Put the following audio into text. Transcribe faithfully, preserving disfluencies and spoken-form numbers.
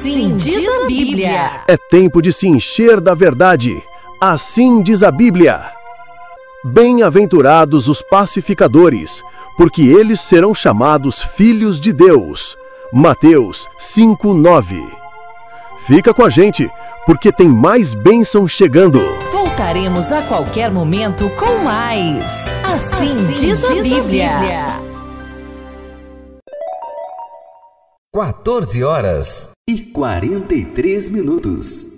Assim diz a Bíblia. É tempo de se encher da verdade. Assim diz a Bíblia. Bem-aventurados os pacificadores, porque eles serão chamados filhos de Deus. Mateus cinco, nove. Fica com a gente, porque tem mais bênção chegando. Voltaremos a qualquer momento com mais. Assim, assim diz, a, diz Bíblia. a Bíblia. quatorze horas e quarenta e três minutos.